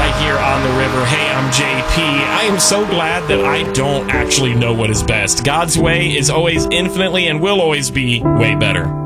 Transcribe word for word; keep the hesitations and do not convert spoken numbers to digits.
right here on the river. Hey, I'm J P. I am so glad that I don't actually know what is best. God's way is always infinitely and will always be way better.